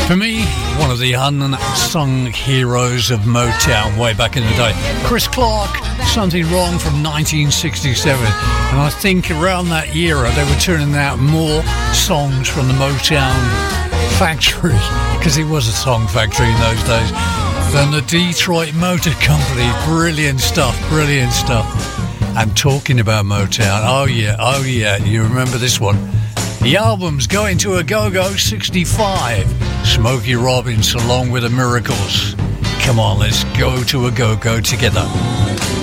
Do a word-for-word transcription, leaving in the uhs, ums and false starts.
For me, one of the unsung heroes of Motown way back in the day. Chris Clark, Something Wrong from nineteen sixty-seven. And I think around that era they were turning out more songs from the Motown factory, because it was a song factory in those days, than the Detroit Motor Company. Brilliant stuff, brilliant stuff. And talking about Motown, oh yeah, oh yeah, you remember this one? The album's Going to a Go-Go sixty-five. Smokey Robinson along with the Miracles. Come on, let's go to a go-go together.